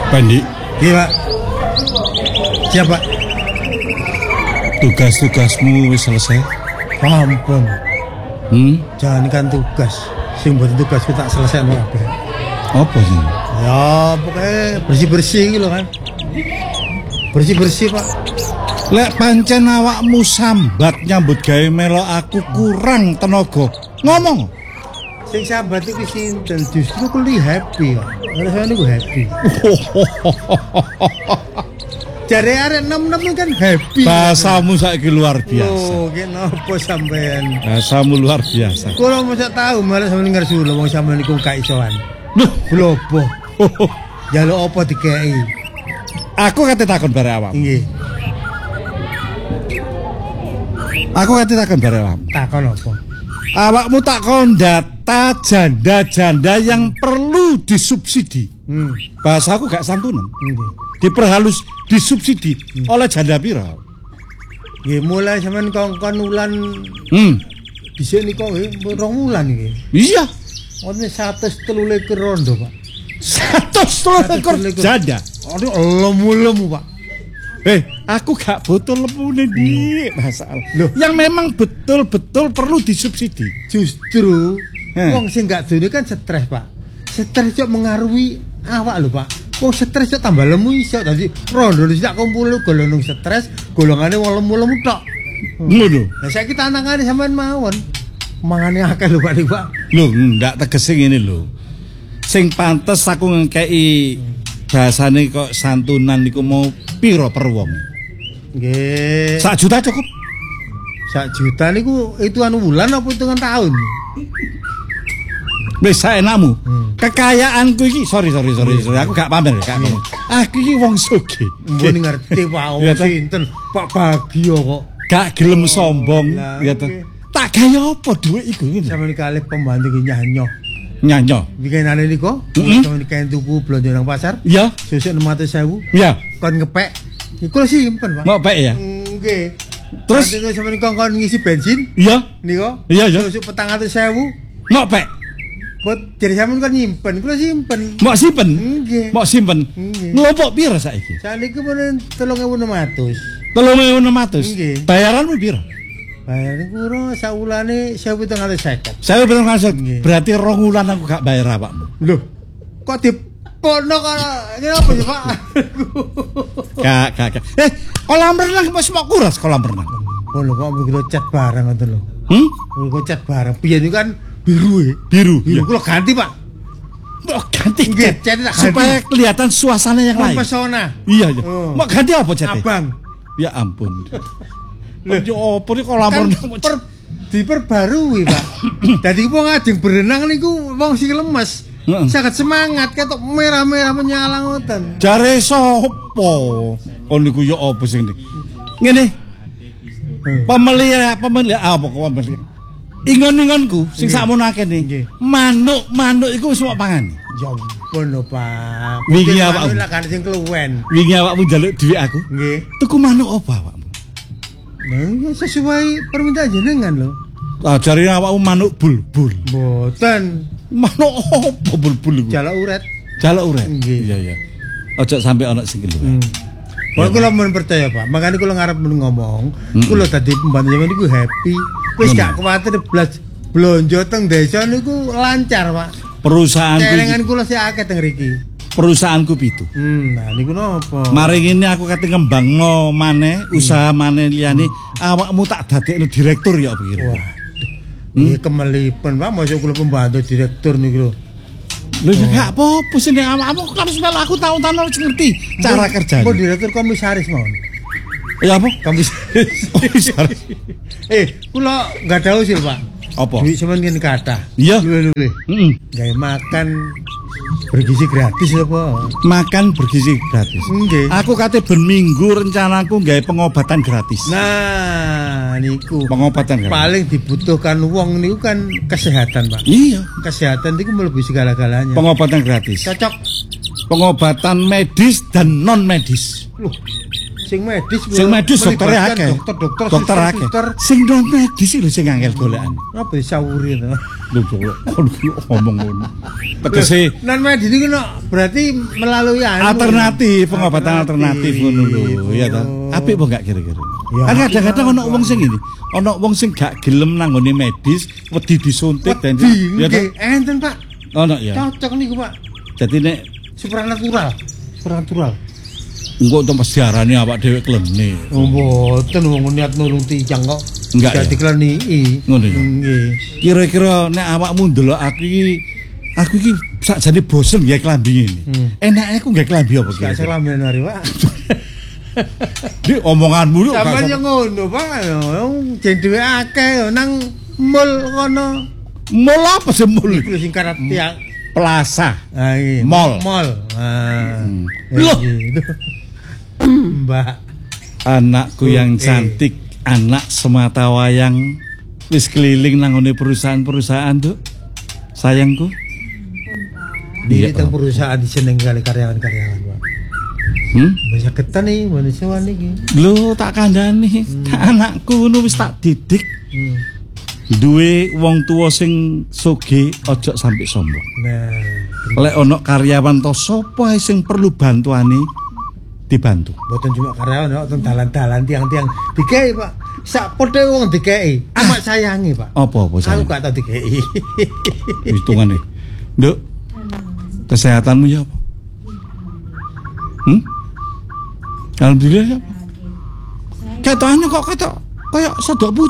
Pandi. Iya, Pak. Siap, Pak. Tugas-tugasmu wis selesai? Ampun. Jangan kan tugas. Sing buat tugas kita selesai kabeh. Apa sih? Ya, pokoknya bersih-bersih gitu kan. Bersih-bersih, Pak. Lek pancen awakmu sambat nyambut gawe melo aku kurang tenaga. Ngomong. Sing sambat iki sinten? Justru kuwi happy kok. Ora saya niku happy. Jare arek 66 kan happy. Bahasamu saiki luar biasa. Oh, kenapa sampean? Bahasamu luar biasa. Kulo mosok tahu malah sampean ngerti lho wong sampean niku gak isoan. Loh, Globo. Jaluk apa dikei? aku kate takon bare awakmu. Nggih. Aku kate takon bare awakmu. Takon apa? Awakmu takon data janda-janda yang perlu disubsidi. Bahasa aku gak santunan. Nggih. Diperhalus disubsidi oleh janda pira? Nggih, mulai sampean kongkon wulan dhisik nika nggih 2 wulan iki. Iya. Ono 103 rondo, Pak. 103 janda. Aduh, lemu-lemu, Pak. Aku gak butuh lemune dik, masalah. Loh, yang memang betul-betul perlu disubsidi. Justru wong sing gak duwe kan stres, Pak. Stres kok mengaruhi awak lho, Pak. Wong stres kok tambah lemu iso dadi rondo wis tak kumpul golongan stres, golongane wong lemu-lemu tok. Ngono. Lah saiki tanangane sampean mawon. Mangane akeh lho, Pak. Lho, ndak tegese ngene lho. Sing pantes aku ngekeki bahasane kok santunan niku mau piro per wong? Nggih. 1 juta cukup. 1 juta niku hitungan wulan apa hitungan tahun? Wis saenakmu. Kekayaanku iki sorry aku gak pamer gak. Aku iki wong sugih. Mbone ngerti Pak sinten Pak Bagio kok. Gak gelem sombong gitu. Tak gaya apa dhuwit iku ngene. Sampeyan kalih pembantu iki nyanyo. Nyanyo. Bikinane niku, sampeyan kaen tuku blonjo nang pasar. Iya. Sesuk 600.000. Iya. Kon ngepek. Iku simpen, Pak. Mau pek ya? Nggih. Terus sampeyan kongkon ngisi bensin. Iya. Niku. Iya. Sesuk 400.000. Mau pek. Buat jadi sampeyan kan nyimpen, kula simpen. Mau simpen? Nggih. Mau simpen. Ngelompok piro saiki? Saiki pun 3.600. 3.600. Nggih. Bayaranmu piro? Bayar kuro saulane 1.750. 1.750. Berarti 2 wulan aku gak bayar awakmu. Loh, kok dipono kok kenapa sih, Pak? Gak. Kolam renang wis mau kuras kolam renang. Oh lho, kok begitu cat barang ngoten lho. Kok cat barang. Biyen itu kan biru ya. Biru. Kula ganti, Pak. Mau ganti cat supaya kelihatan suasana yang lain. Pesona. Iya. Mau ganti apa catnya? Abang. Ya ampun. Yo opo iki kolam renang diperbarui, Pak. Dadi wong ajeng berenang niku wong sing lemes. Sangat semangat ketok merah-merah menyala ngoten. Jare sapa? Kon niku yo opo sing ngene. Pemelihara apa kok pemelihara? Ingon-ingonku sing sakmono akeh manuk iku wis mau pangan. Ya ampun lho, Pak. Wingi awakmu lak kan sing keluwen. Wingi awakmu njaluk dhuwit aku. Nggih. Tuku manuk apa awakmu? Nah, sesuai permintaan jenengan lho. Ajari awakmu manuk bulbul. Mboten. Manuk apa bulbul iku? Jaluk uret. Jaluk uret. Nggih. Iya. Aja sampe ana sing keluwen. Wong kula men percaya, Pak. Makane kula ngarep ngomong, kula dadi pembantu sampeyan niku happy. Wis gak kuwatir blas blonjo teng desa niku lancar, Pak. Perusahaan celengan kula sik akeh teng mriki. Perusahaanku 7. Nah niku napa? Mari ngene aku kate ngembangno maneh usaha maneh liyane awakmu tak dadekno direktur ya pikir. Waduh. Iki kemelipen, Pak, mosok kula pembantu direktur niku lho. Lho gak apa-apa sing awakmu harus melu aku tahun-tahun harus ngerti cara kerjanya. Kok direktur komisaris mawon. Ya apa? Komisaris. Kula enggak ada usil, Pak. Apa? Duit sampean ngene kathah. Iya. Luwe-luwe. Gawe makan bergizi gratis apa? Makan bergizi gratis. Nggih. Aku kate ben minggu rencanaku gawe pengobatan gratis. Nah, niku. Pengobatan gratis. Paling dibutuhkan wong niku kan kesehatan, Pak. Iya. Kesehatan itu melebihi segala-galanya. Pengobatan gratis. Cocok. Pengobatan medis dan non medis. Loh, sing medis dokter akeh. Dokter Sing non medis lho sing angel golekan. Apa disawuri to? Lho kon ngomong ngono. Tegese non medis ini berarti melalui alternatif, pengobatan alternatif ngono lho, ya ta. Apik apa enggak kira-kira? Ya, Kan kadang-kadang ana wong sing ini, ana wong sing gak gelem nanggone medis, wedi disuntik dan ya enten Pak. Ono ya. Cocok niku Pak. Dadi nek Supranatural. engko untuk mesti arane awak dhewe klene. Oh, mboten wong niat nulung tiyang kok. Enggak ya? Dadi kleniki. Ngono ya. Nggih. Kira-kira nek awakmu ndelok aku iki sakjane bosen nggih klambi ngene. Enake aku nggih klambi apa Gak kira? selamen hari Pak. Di omonganmu lho. Sampeyan yo ngono Pak. Jen dhewe akeh nang mall kono. Mall apa sih mall? Iku sing karat tiang. Plaza. Ah, iya. Mall. Loh. Mbak. Anakku yang cantik, anak semata wayang wis keliling nangone perusahaan-perusahaan tuh. Sayangku. Di teng perusahaan diseneng kali karyawan-karyawan, Pak. Bisa ketan nih manusia niki. Lho tak kandhani, anakku ngono wis tak didik. Duwe wong tuwa sing sugih aja sampai sombong. Nah, Lek ana karyawan to sapa ae sing perlu bantuane dibantu. boten cuma karyawan kok teng dalan-dalan tiang-tiang dikei, Pak. Sak podhe wong dikei. Cuma sayangi, Pak. Apa Aku sayang? gak tau dikei. Hitungane. Nduk. Kesehatanmu ya apa? Alhamdulillah ya. Ketane kok kayak sedok